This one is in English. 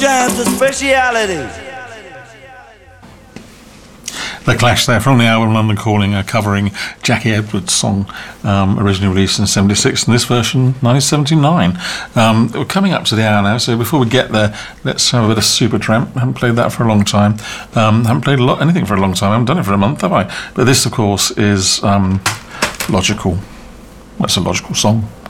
Jam's a speciality. The Clash there from the album London Calling, covering Jackie Edwards' song, originally released in 76, and this version 1979. We're coming up to the hour now, so before we get there, let's have a bit of Supertramp. I haven't played that for a long time. Haven't played anything for a long time. I haven't done it for a month, have I? But this, of course, is Logical. That's a Logical song.